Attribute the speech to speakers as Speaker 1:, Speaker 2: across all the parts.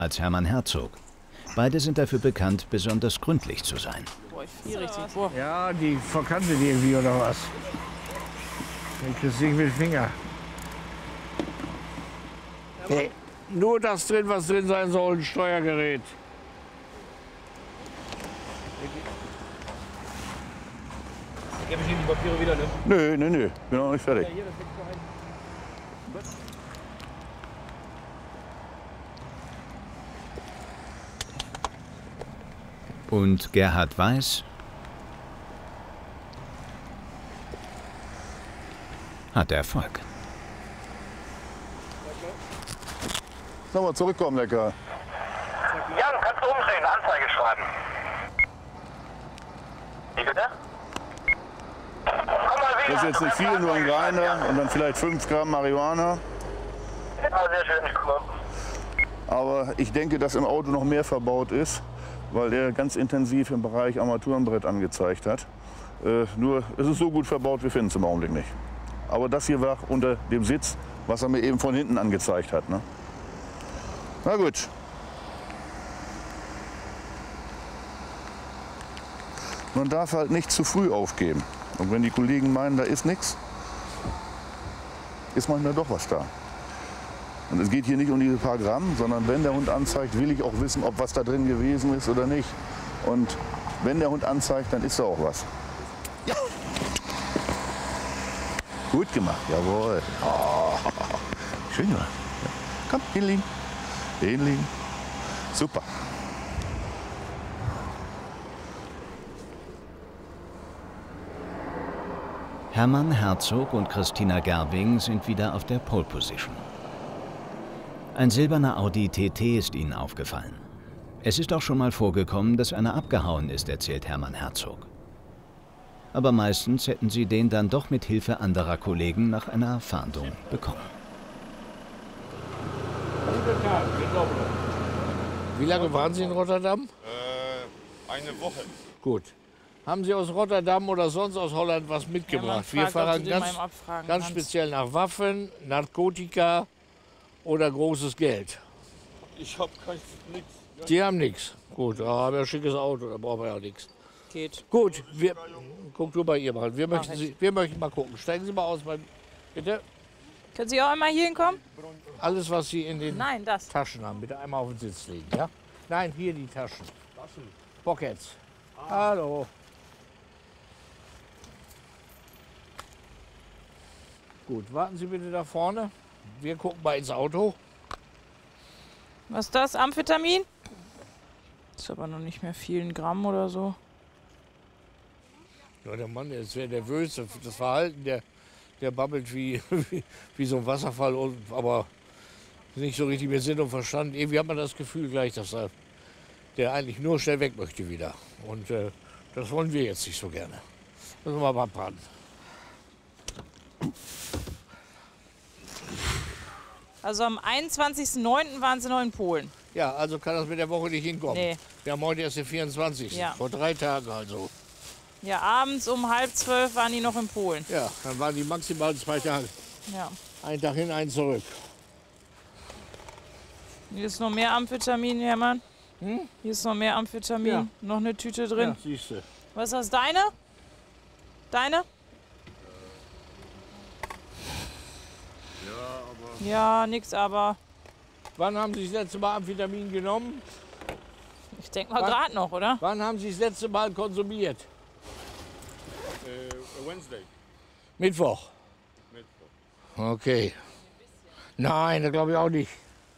Speaker 1: als Hermann Herzog. Beide sind dafür bekannt, besonders gründlich zu sein.
Speaker 2: Boah, ich friere richtig. Boah.
Speaker 3: Ja, die verkantet irgendwie oder was? Ich krieg's nicht mit dem Finger. Hey, nur das drin, was drin sein soll, ein Steuergerät.
Speaker 4: Gebe ich Ihnen die Papiere wieder, ne?
Speaker 5: Nö. Bin noch nicht fertig.
Speaker 1: Und Gerhard Weiß hat Erfolg.
Speaker 5: Sag mal, zurückkommen, lecker.
Speaker 6: Ja, du kannst umdrehen, Anzeige schreiben. Wie bitte? Komm mal wieder.
Speaker 5: Das ist jetzt nicht viel, nur ein Grinder und dann vielleicht 5 Gramm Marihuana.
Speaker 6: Ja, sehr schön, ich komme.
Speaker 5: Aber ich denke, dass im Auto noch mehr verbaut ist, weil er ganz intensiv im Bereich Armaturenbrett angezeigt hat. Nur, es ist so gut verbaut, wir finden es im Augenblick nicht. Aber das hier war unter dem Sitz, was er mir eben von hinten angezeigt hat. Ne? Na gut. Man darf halt nicht zu früh aufgeben. Und wenn die Kollegen meinen, da ist nichts, ist manchmal doch was da. Und es geht hier nicht um diese paar Gramm, sondern wenn der Hund anzeigt, will ich auch wissen, ob was da drin gewesen ist oder nicht. Und wenn der Hund anzeigt, dann ist da auch was. Ja. Gut gemacht, jawohl. Oh. Schön gemacht. Komm, hinlegen. Hinlegen. Super.
Speaker 1: Hermann Herzog und Christina Gerwing sind wieder auf der Pole Position. Ein silberner Audi TT ist ihnen aufgefallen. Es ist auch schon mal vorgekommen, dass einer abgehauen ist, erzählt Hermann Herzog. Aber meistens hätten sie den dann doch mit Hilfe anderer Kollegen nach einer Fahndung bekommen.
Speaker 3: Wie lange waren Sie in Rotterdam?
Speaker 7: Eine Woche.
Speaker 3: Gut. Haben Sie aus Rotterdam oder sonst aus Holland was mitgebracht?
Speaker 2: Ja,
Speaker 3: Wir fahren ganz speziell nach Waffen, Narkotika oder großes Geld.
Speaker 7: Ich habe nichts.
Speaker 3: Sie haben nichts. Gut, da haben wir ein schickes Auto, da brauchen wir ja nichts.
Speaker 2: Geht.
Speaker 3: Gut, guck du bei ihr mal. Wir möchten mal gucken. Steigen Sie mal aus, bitte.
Speaker 2: Können Sie auch einmal hier hinkommen?
Speaker 3: Alles, was Sie in den
Speaker 2: Nein, das.
Speaker 3: Taschen haben, bitte einmal auf den Sitz legen, ja? Nein, hier die Taschen. Pockets. Hallo. Gut, warten Sie bitte da vorne. Wir gucken mal ins Auto.
Speaker 2: Was ist das? Amphetamin? Ist aber noch nicht mehr viel, 1 Gramm oder so.
Speaker 3: Ja, der Mann, der ist sehr nervös. Das Verhalten, der babbelt wie so ein Wasserfall, aber nicht so richtig mit Sinn und Verstand. Irgendwie hat man das Gefühl gleich, dass der eigentlich nur schnell weg möchte wieder. Und das wollen wir jetzt nicht so gerne. Müssen wir mal abwarten.
Speaker 2: Also am 21.09. waren Sie noch in Polen.
Speaker 3: Ja, also kann das mit der Woche nicht hinkommen.
Speaker 2: Nee.
Speaker 3: Wir haben heute erst den 24.
Speaker 2: Ja.
Speaker 3: Vor 3 Tagen also.
Speaker 2: Ja, abends um 11:30 waren die noch in Polen.
Speaker 3: Ja, dann waren die maximal 2 Tage.
Speaker 2: Ja.
Speaker 3: Ein Tag hin, ein zurück.
Speaker 2: Hier ist noch mehr Amphetamin, Hermann.
Speaker 3: Hm?
Speaker 2: Hier ist noch mehr Amphetamin.
Speaker 3: Ja.
Speaker 2: Noch eine Tüte drin.
Speaker 3: Ja, siehst du.
Speaker 2: Was ist das, deine? Deine? Ja, nix aber.
Speaker 3: Wann haben Sie das letzte Mal Amphetamin genommen?
Speaker 2: Ich denke mal gerade noch, oder?
Speaker 3: Wann haben Sie das letzte Mal konsumiert?
Speaker 7: Wednesday.
Speaker 3: Mittwoch. Okay. Nein, das glaube ich auch nicht.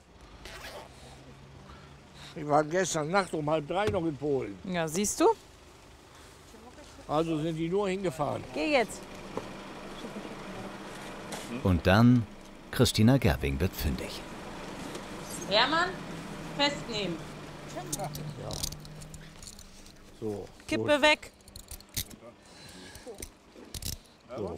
Speaker 3: Wir waren gestern Nacht um 2:30 noch in Polen.
Speaker 2: Ja, siehst du?
Speaker 3: Also sind die nur hingefahren.
Speaker 2: Geh jetzt.
Speaker 1: Und dann, Christina Gerwing wird fündig.
Speaker 2: Hermann, festnehmen.
Speaker 3: So.
Speaker 2: Kippe weg.
Speaker 3: So.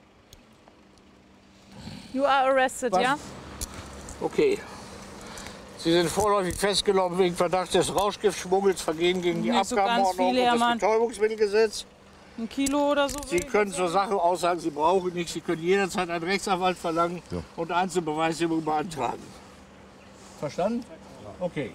Speaker 2: You are arrested,
Speaker 3: Was?
Speaker 2: ja?
Speaker 3: Okay. Sie sind vorläufig festgenommen wegen Verdacht des Rauschgiftschmuggels, Vergehen gegen die
Speaker 2: Nicht so ganz
Speaker 3: Abgabenordnung
Speaker 2: viel,
Speaker 3: und das
Speaker 2: Hermann.
Speaker 3: Betäubungsmittelgesetz.
Speaker 2: 1 Kilo oder so?
Speaker 3: Sie können zur Sache aussagen, Sie brauchen nichts. Sie können jederzeit einen Rechtsanwalt verlangen und Einzelbeweiswürdigung beantragen. Verstanden? Okay.